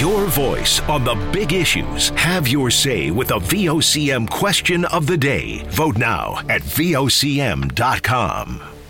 Your voice on the big issues. Have your say with the VOCM question of the day. Vote now at VOCM.com.